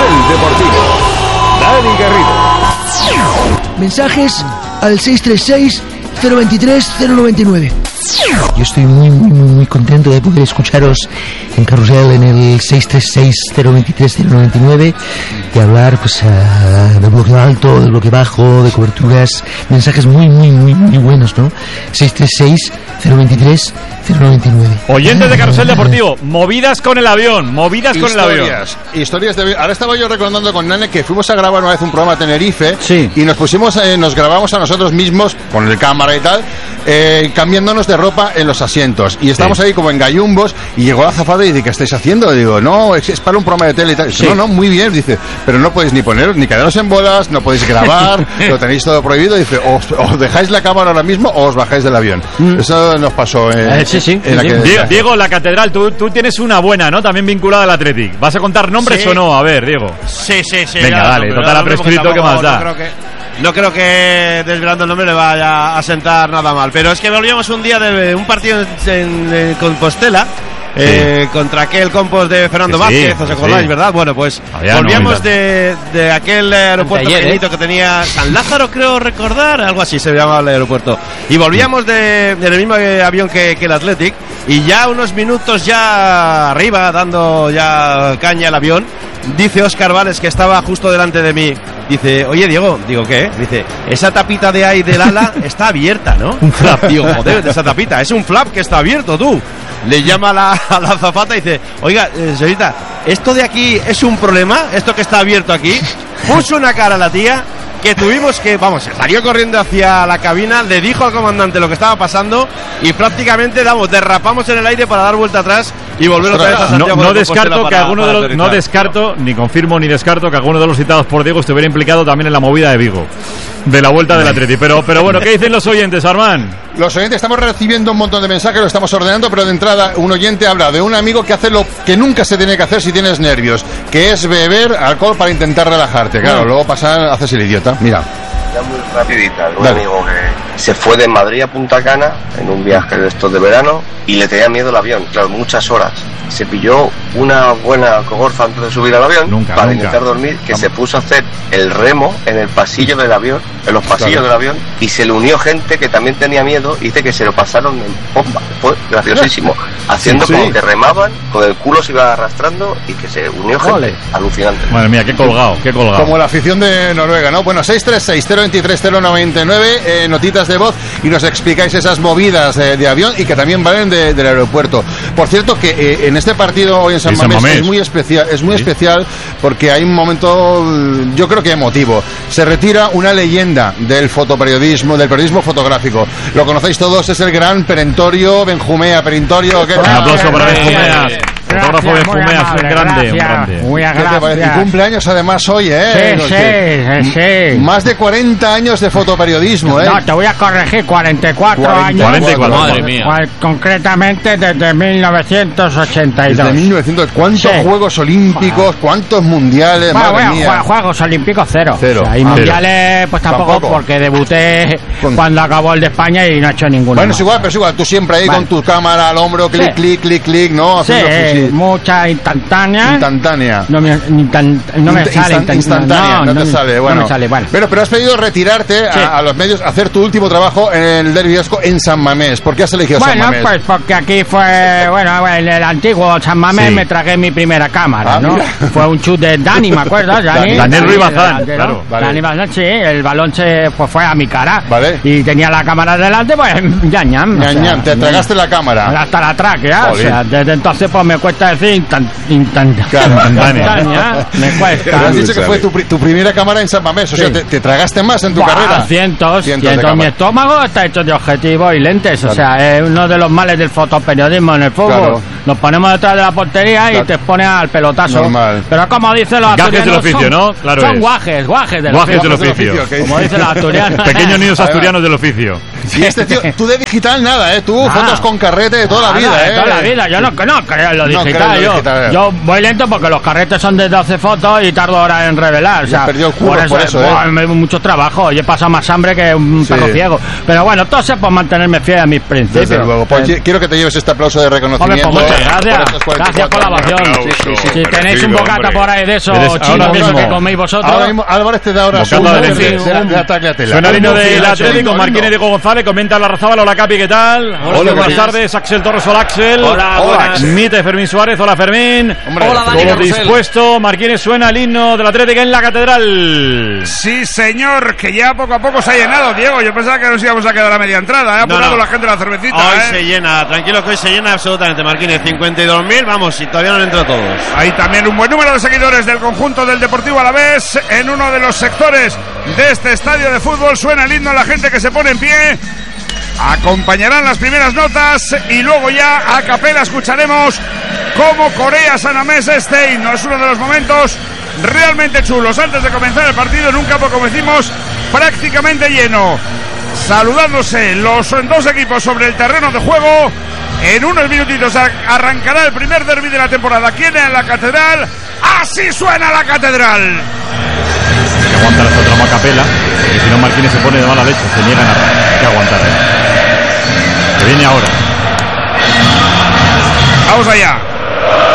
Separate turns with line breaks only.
Deportivo. Dani Garrido.
Mensajes al 636-023-099.
Yo estoy muy contento de poder escucharos en Carrusel en el 636-023-099 y hablar pues del bloque alto, del bloque bajo, de coberturas, mensajes muy buenos, ¿no? 636-023-099.
Oyentes de Carrusel Deportivo, movidas con el avión,
Historias de avión. Ahora estaba yo recordando con Nane que fuimos a grabar una vez un programa a Tenerife,
sí,
y nos grabamos a nosotros mismos con el cámara y tal, cambiándonos de ropa en los asientos, y estábamos ahí como en gallumbos, y llegó la azafata y dice, ¿qué estáis haciendo? Y digo, no, es para un programa de tele y tal. Dice, no, muy bien, dice, pero no podéis ni poneros, ni quedaros en bolas, no podéis grabar, lo tenéis todo prohibido. Dice, os dejáis la cámara ahora mismo o os bajáis del avión. Eso nos pasó
sí. Diego, la catedral, tú tienes una buena, ¿no? También vinculada al Athletic. ¿Vas a contar nombres o no? A ver, Diego.
Sí.
Venga, dale, total ha prescrito, ¿qué más da?
No creo que desvelando el nombre le vaya a sentar nada mal. Pero es que volvíamos un día de un partido en Compostela. Contra aquel Compos de Fernando Vázquez, ¿os acordáis, verdad? Bueno, pues volvíamos de aquel aeropuerto pequeñito que tenía San Lázaro, creo recordar, algo así se llamaba el aeropuerto. Y volvíamos en el mismo avión que el Athletic, y ya unos minutos ya arriba, dando ya caña al avión, dice Óscar Vales, que estaba justo delante de mí, dice, oye Diego, digo, ¿qué? Dice, esa tapita de ahí del ala está abierta, ¿no? Un flap. Digo, joder, esa tapita, es un flap que está abierto, tú. Le llama a la azafata y dice, oiga, señorita, ¿esto de aquí es un problema? ¿Esto que está abierto aquí? Puso una cara a la tía que tuvimos que, salió corriendo hacia la cabina, le dijo al comandante lo que estaba pasando y prácticamente, derrapamos en el aire para dar vuelta atrás y volver otra vez a Santiago.
No descarto que alguno de los, no descarto, ni confirmo ni descarto que alguno de los citados por Diego estuviera implicado también en la movida de Vigo, de la vuelta del Atleti. Pero bueno, ¿qué dicen los oyentes, Armán?
Los oyentes estamos recibiendo un montón de mensajes, lo estamos ordenando, pero de entrada un oyente habla de un amigo que hace lo que nunca se tiene que hacer si tienes nervios, que es beber alcohol para intentar relajarte. Claro, luego haces el idiota. Mira.
Ya muy rapidita, un amigo que se fue de Madrid a Punta Cana en un viaje de estos de verano y le tenía miedo el avión, claro, muchas horas. Se pilló una buena cogorza antes de subir al avión intentar dormir, que se puso a hacer el remo en el pasillo del avión, en los pasillos del avión, y se le unió gente que también tenía miedo, y dice que se lo pasaron en bomba. Fue graciosísimo, haciendo como que remaban, con el culo se iba arrastrando y que se unió gente. Alucinante.
Madre mía, qué colgado.
Como la afición de Noruega, ¿no? Bueno, 636-023-099, notitas de voz, y nos explicáis esas movidas de avión y que también valen del aeropuerto. Por cierto, que en este partido hoy en San Mamés es muy especial porque hay un momento, yo creo que emotivo. Se retira una leyenda del fotoperiodismo, del periodismo fotográfico. Lo conocéis todos, es el gran Perentorio Benjumea. Perentorio,
un aplauso para Benjumea. Fotógrafo de Benjumea, un grande.
Y cumpleaños además hoy,
Sí.
Más de 40 años de fotoperiodismo,
No, te voy a corregir, 44 años.
44, madre mía.
Concretamente desde 1982.
Desde 1900, ¿cuántos Juegos Olímpicos, cuántos mundiales? Madre mía.
Juegos Olímpicos cero. O sea, y mundiales pues tampoco, porque debuté cuando acabó el de España y no he hecho ninguno.
Bueno, es igual, tú siempre ahí con tu cámara al hombro, clic, ¿no?
Mucha instantánea.
No me sale instantánea, no te sale. Bueno. No me sale, bueno. Pero has pedido retirarte a los medios, hacer tu último trabajo en el Derbi Vasco en San Mamés. ¿Por qué has elegido San Mamés?
Bueno, pues porque aquí fue, en el antiguo San Mamés me tragué mi primera cámara, ¿no?
Mira.
Fue un chut de Dani, me acuerdo,
Daniel Ruiz Bazán, claro.
Dani Bazán, sí, el balón fue a mi cara.
Vale.
Y tenía la cámara delante, pues, ñam.
Te tragaste la cámara.
Hasta la tráquea, o sea, desde entonces pues me cuesta decir instantánea. Me cuesta.
Pero has dicho que fue tu primera cámara en San Mamés, o sea, te tragaste más en tu carrera.
Cientos. Mi estómago está hecho de objetivos y lentes, o sea, es uno de los males del fotoperiodismo en el fútbol. Claro. Nos ponemos detrás de la portería y te pones al pelotazo.
Normal.
Pero como dicen los asturianos,
gajes del oficio, ¿no? Claro,
son guajes del oficio. Como dicen los asturianos.
Pequeños niños asturianos del oficio.
Y este tío, tú de digital nada, tú fotos con carrete de toda la vida,
de toda la vida, yo no creo en lo digital, yo voy lento porque los carretes son de 12 fotos y tardo horas en revelar, o sea,
perdió el culo por eso,
me mucho trabajo, yo he pasado más hambre que un perro ciego, pero bueno, todo sea por mantenerme fiel a mis principios.
Desde luego, pues quiero que te lleves este aplauso de reconocimiento.
Hombre, pues Gracias por la ovación. Si tenéis un bocata por ahí de eso, chino que coméis vosotros.
Ahora mismo Álvarez te da ahora de ataque a tela.
Suena el himno del Atlético, Marquín y Diego González, comenta la Razábal. Hola Capi, ¿qué tal? Hola, buenas tardes, Axel Torres, hola Axel.
Hola.
Mite Fermín Suárez, hola Fermín.
Hola Dani.
Todo dispuesto, Marquín, suena el himno del Atlético en la Catedral.
Sí señor, que ya poco a poco se ha llenado, Diego. Yo pensaba que nos íbamos a quedar a media entrada. Ha apurado la gente la cervecita.
Hoy se llena, tranquilo que hoy se llena absolutamente, Marquínez. 52.000, vamos, y todavía no han entrado todos.
Hay también un buen número de seguidores del conjunto del Deportivo Alavés en uno de los sectores de este estadio de fútbol. Suena el himno, la gente que se pone en pie. Acompañarán las primeras notas y luego ya a capela escucharemos cómo corea San Mamés este himno. Es uno de los momentos realmente chulos antes de comenzar el partido en un campo, como decimos, prácticamente lleno. Saludándose los dos equipos sobre el terreno de juego. En unos minutitos arrancará el primer derbi de la temporada. ¿Quién en la Catedral? ¡Así suena la Catedral!
Hay que aguantar esta trama a capela, y si no Marquínez se pone de mala leche, se niegan a arrancar. Hay que aguantar. Que viene ahora.
Vamos allá.